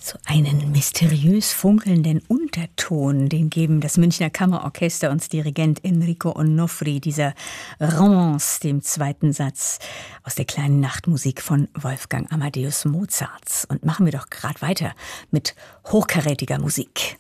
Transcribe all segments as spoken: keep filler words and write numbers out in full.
So einen mysteriös funkelnden Unterton, den geben das Münchner Kammerorchester und Dirigent Enrico Onofri, dieser Romance, dem zweiten Satz aus der kleinen Nachtmusik von Wolfgang Amadeus Mozart. Und machen wir doch gerade weiter mit hochkarätiger Musik.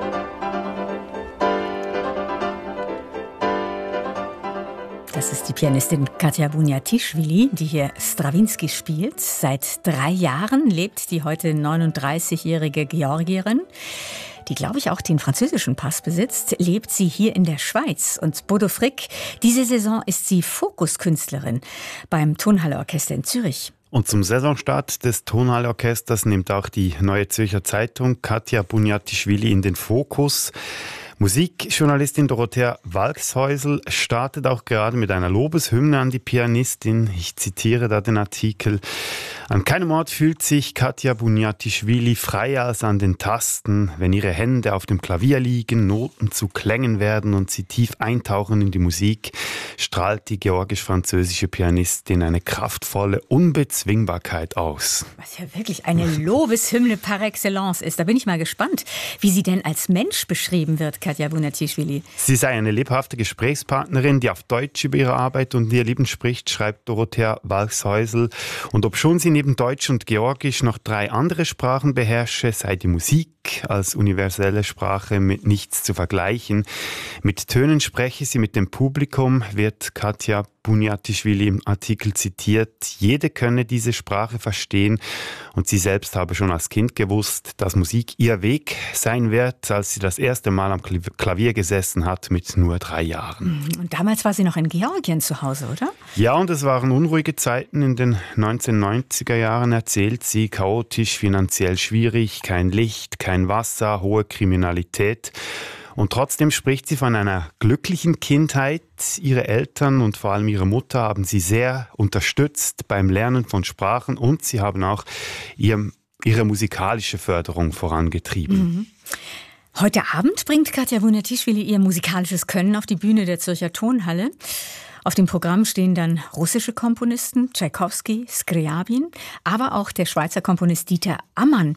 Das ist die Pianistin Katja Bunjatischvili, die hier Strawinsky spielt. Seit drei Jahren lebt die heute neununddreißigjährige Georgierin, die, glaube ich, auch den französischen Pass besitzt, lebt sie hier in der Schweiz. Und Bodo Frick, diese Saison ist sie Fokuskünstlerin beim Tonhalle-Orchester in Zürich. Und zum Saisonstart des Tonhalle-Orchesters nimmt auch die Neue Zürcher Zeitung Katja Bunjatischvili in den Fokus. Musikjournalistin Dorothea Walkshäusl startet auch gerade mit einer Lobeshymne an die Pianistin. Ich zitiere da den Artikel. An keinem Ort fühlt sich Katja Bunjatischvili freier als an den Tasten, wenn ihre Hände auf dem Klavier liegen, Noten zu Klängen werden und sie tief eintauchen in die Musik, strahlt die georgisch-französische Pianistin eine kraftvolle Unbezwingbarkeit aus. Was ja wirklich eine Lobeshymne par excellence ist. Da bin ich mal gespannt, wie sie denn als Mensch beschrieben wird, Katja Bunjatischvili. Sie sei eine lebhafte Gesprächspartnerin, die auf Deutsch über ihre Arbeit und ihr Leben spricht, schreibt Dorothea Walkshäusl. Und obschon sie neben Deutsch und Georgisch noch drei andere Sprachen beherrsche, sei die Musik als universelle Sprache mit nichts zu vergleichen. Mit Tönen spreche sie mit dem Publikum, wird Katja Bunjatischvili im Artikel zitiert. Jede könne diese Sprache verstehen und sie selbst habe schon als Kind gewusst, dass Musik ihr Weg sein wird, als sie das erste Mal am Klavier gesessen hat mit nur drei Jahren. Und damals war sie noch in Georgien zu Hause, oder? Ja, und es waren unruhige Zeiten in den neunzehnhundertneunziger Jahren, erzählt sie, chaotisch, finanziell schwierig, kein Licht, kein Wasser, hohe Kriminalität. Und trotzdem spricht sie von einer glücklichen Kindheit. Ihre Eltern und vor allem ihre Mutter haben sie sehr unterstützt beim Lernen von Sprachen und sie haben auch ihr, ihre musikalische Förderung vorangetrieben. Mhm. Heute Abend bringt Katja Bunjatischvili ihr musikalisches Können auf die Bühne der Zürcher Tonhalle. Auf dem Programm stehen dann russische Komponisten, Tschaikowski, Skrjabin, aber auch der Schweizer Komponist Dieter Ammann.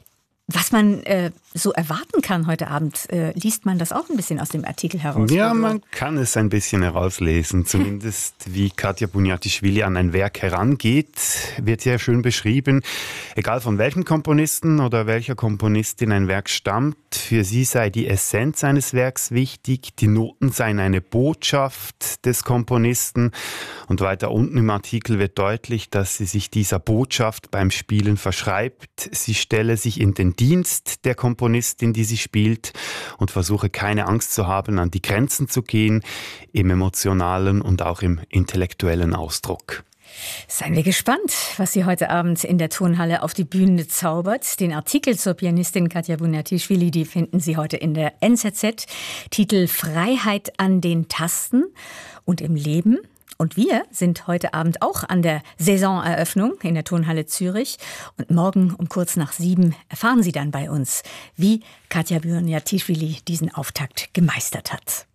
Was man äh, so erwarten kann heute Abend, äh, liest man das auch ein bisschen aus dem Artikel heraus? Ja, man kann es ein bisschen herauslesen. Zumindest wie Katja Bunjatischvili an ein Werk herangeht, wird sehr schön beschrieben. Egal von welchem Komponisten oder welcher Komponistin ein Werk stammt, für sie sei die Essenz eines Werks wichtig. Die Noten seien eine Botschaft des Komponisten. Und weiter unten im Artikel wird deutlich, dass sie sich dieser Botschaft beim Spielen verschreibt. Sie stelle sich in den Dienst der Komponistin, die sie spielt, und versuche keine Angst zu haben, an die Grenzen zu gehen, im emotionalen und auch im intellektuellen Ausdruck. Seien wir gespannt, was sie heute Abend in der Tonhalle auf die Bühne zaubert. Den Artikel zur Pianistin Katja Bunjatischvili, die finden Sie heute in der N Z Z. Titel Freiheit an den Tasten und im Leben. Und wir sind heute Abend auch an der Saisoneröffnung in der Tonhalle Zürich. Und morgen um kurz nach sieben erfahren Sie dann bei uns, wie Katja Bunjatischvili diesen Auftakt gemeistert hat.